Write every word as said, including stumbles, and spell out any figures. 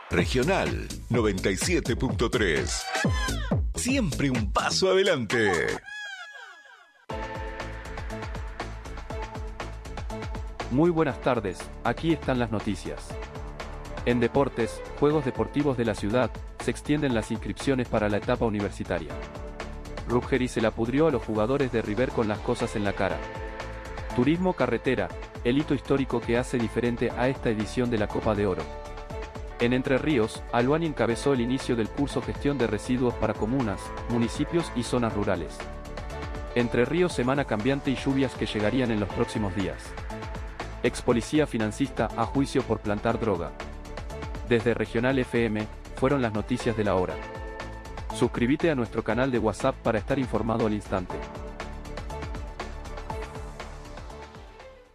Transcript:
Regional noventa y siete punto tres. Siempre un paso adelante. Muy buenas tardes, aquí están las noticias. En deportes, Juegos Deportivos de la Ciudad, se extienden las inscripciones para la etapa universitaria. Ruggeri se la pudrió a los jugadores de River con las cosas en la cara. Turismo carretera, el hito histórico que hace diferente a esta edición de la Copa de Oro. En Entre Ríos, Aluani encabezó el inicio del curso Gestión de Residuos para comunas, municipios y zonas rurales. Entre Ríos, semana cambiante y lluvias que llegarían en los próximos días. Ex policía financista a juicio por plantar droga. Desde Regional F M, fueron las noticias de la hora. Suscríbete a nuestro canal de WhatsApp para estar informado al instante.